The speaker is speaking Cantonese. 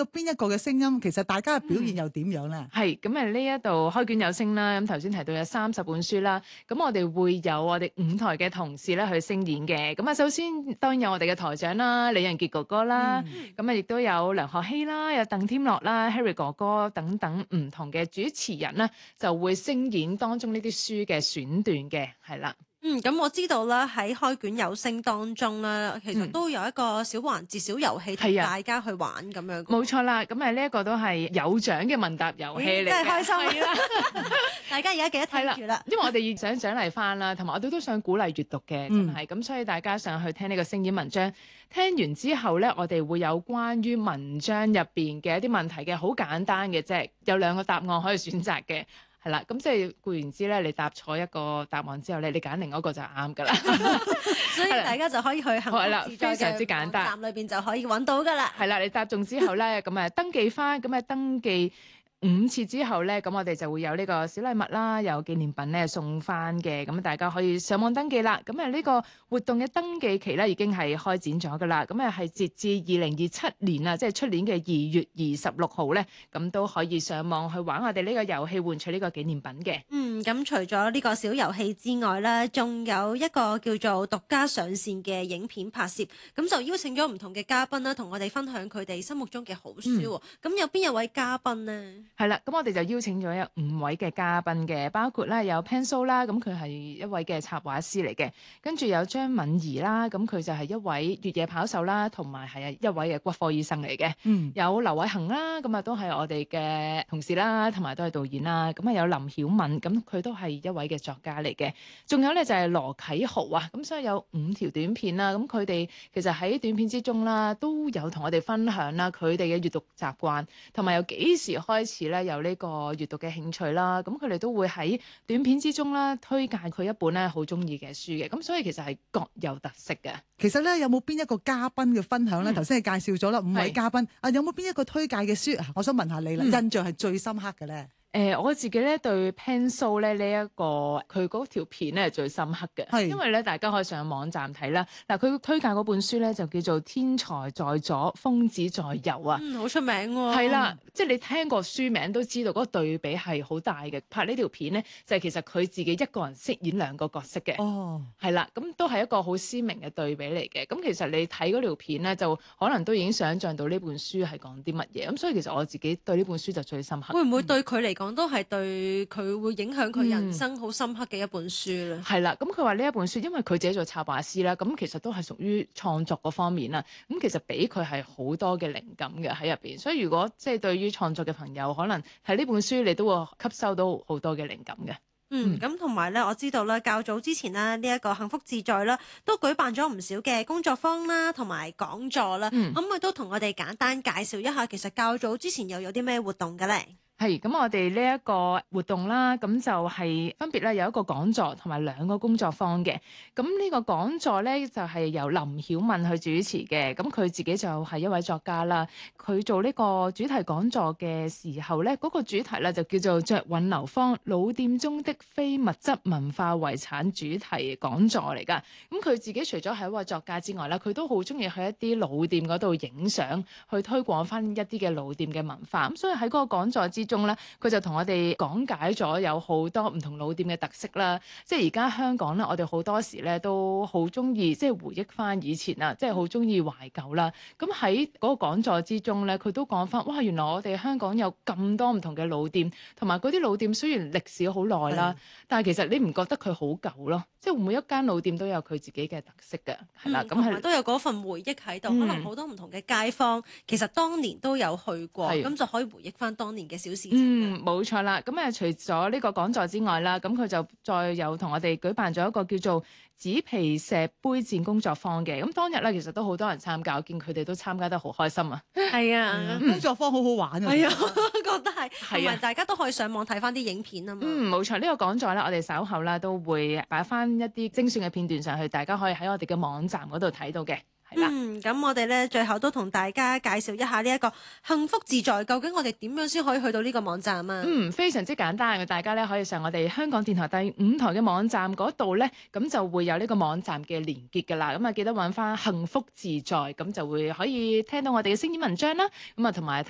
到邊一個嘅聲音，其實大家嘅表現又點樣咧？ 係咁啊！呢一度開卷有聲啦，咁頭先提到有30本書啦，咁我哋會有我哋5台嘅同事咧去聲演嘅。咁啊，首先當然有我哋嘅台長啦，李仁傑哥哥啦，咁啊亦都有梁學希啦，有鄧添樂啦、Harry 哥哥等等唔同嘅主持人咧，就會聲演當中呢啲書嘅選段嘅，係啦。 咁我知道啦，喺開卷有聲當中啦，其實都有一個小環節、小遊戲同大家去玩咁樣。 冇錯啦，咁啊呢一個都係有獎嘅問答遊戲嚟嘅， 真係開心係啦！ 大家而家記得睇住啦， 因為我哋要想獎勵翻啦，同埋我哋都想鼓勵閱讀嘅，真係咁，所以大家上去聽呢個聲演文章，聽完之後咧，我哋會有關於文章入邊嘅一啲問題嘅，好簡單嘅啫，有2個答案可以選擇嘅。係啦，咁即係固然之咧，你答錯一個答案之後咧，你揀另一個就啱噶啦。 所以大家就可以去幸福自在非常之簡單， 網站裏邊就可以揾到噶啦。 係啦，你答中之後咧，咁啊登記翻，咁啊登記5次之後咧，咁我哋就會有呢個小禮物啦，有紀念品咧送翻嘅，咁大家可以上網登記啦。咁啊呢個活動嘅登記期咧已經係開展咗噶啦，咁啊係截至2027年啊，即係出年嘅2月26號咧，咁都可以上網去玩我哋呢個遊戲，換取呢個紀念品嘅。 咁除咗呢個小遊戲之外咧，仲有一個叫做獨家上線嘅影片拍攝，咁就邀請咗唔同嘅嘉賓啦，同我哋分享佢哋心目中嘅好書。咁有邊一位嘉賓呢？ 係啦，咁我哋就邀請咗有5位嘅嘉賓嘅，包括咧有 Pencil 啦，咁佢係一位嘅插畫師嚟嘅，跟住有張敏儀啦，咁佢就係一位越野跑手啦，同埋係一位嘅骨科醫生嚟嘅。有劉偉恒啦，咁啊都係我哋嘅同事啦，同埋都係導演啦。咁啊有林曉敏，咁佢都係一位嘅作家嚟嘅。仲有咧就係羅啟豪啊，咁所以有5條短片啦。咁佢哋其實喺短片之中啦，都有同我哋分享啦佢哋嘅閱讀習慣，同埋由幾時開始咧有呢個閱讀嘅興趣啦。咁佢哋都會喺短片之中啦推介佢一本咧好中意嘅書嘅。咁所以其實係各有特色嘅。 其實咧有冇邊一個嘉賓嘅分享咧？頭先係介紹咗啦5位嘉賓啊，有冇邊一個推介嘅書？我想問下你啦，印象係最深刻嘅咧？ 我自己咧對 Pencil 咧呢一個佢嗰條片咧係最深刻嘅，因為咧大家可以上網站睇啦。嗱，佢推介嗰本書咧就叫做《天才在左，瘋子在右》啊， 好出名喎。 係啦，即係你聽過書名都知道嗰個對比係好大嘅。拍呢條片咧就係其實佢自己一個人飾演2個角色嘅，係啦，咁都係一個好鮮明嘅對比嚟嘅。咁其實你睇嗰條片咧就可能都已經想像到呢本書係講啲乜嘢。咁所以其實我自己對呢本書就最深刻。 會唔會對佢嚟講都係對佢會影響佢人生好深刻嘅一本書咧？ 係啦，咁佢話呢一本書，因為佢自己做插畫師啦，咁其實都係屬於創作嗰方面啦。咁其實俾佢係好多嘅靈感嘅喺入邊，所以如果即係對於創作嘅朋友，可能睇呢本書你都會吸收到好多嘅靈感嘅。 咁同埋咧，我知道咧，較早之前咧，呢一個幸福自在啦，都舉辦咗唔少嘅工作坊啦，同埋講座啦。可唔可以都同我哋簡單介紹一下，其實較早之前又有啲咩活動嘅咧？ 係咁，我哋呢一個活動啦，咁就係分別咧有一個講座同埋2個工作坊嘅。咁呢個講座咧就係由林曉敏去主持嘅。咁佢自己就係一位作家啦。佢做呢個主題講座嘅時候咧，嗰個主題咧就叫做《着韻流芳老店中的非物質文化遺產主題講座》嚟㗎。咁佢自己除咗係一位作家之外啦，佢都好中意去一啲老店嗰度影相，去推廣翻一啲嘅老店嘅文化。咁所以喺嗰個講座之中咧，佢就同我哋講解咗有好多唔同老店嘅特色啦。即係而家香港咧，我哋好多時咧都好中意即係回憶翻以前啊，即係好中意懷舊啦。咁喺嗰個講座之中咧，佢都講翻，哇！原來我哋香港有咁多唔同嘅老店，同埋嗰啲老店雖然歷史好耐啦，但係其實你唔覺得佢好舊咯？即係每一間老店都有佢自己嘅特色嘅，係啦，咁係都有嗰份回憶喺度。可能好多唔同嘅街坊，其實當年都有去過，咁就可以回憶翻當年嘅小事情。 冇錯啦。咁除咗呢個講座之外啦，咁佢就再有同我哋舉辦咗一個叫做紙皮石杯戰工作坊嘅。咁當日咧，其實都好多人參加，我見佢哋都參加得好開心啊。 係啊， 工作坊好好玩啊。 係啊，覺得係，同埋大家都可以上網睇翻啲影片啊嘛。 冇錯，呢個講座咧，我哋稍後啦都會擺翻一啲精選嘅片段上去，大家可以喺我哋嘅網站嗰度睇到嘅。 咁我哋咧最後都同大家介紹一下呢一個幸福自在，究竟我哋點樣先可以去到呢個網站啊？ 非常之簡單，大家咧可以上我哋香港電台第5台嘅網站嗰度咧，咁就會有呢個網站嘅連結㗎啦。咁啊記得揾翻幸福自在，咁就會可以聽到我哋嘅聲演文章啦。咁啊同埋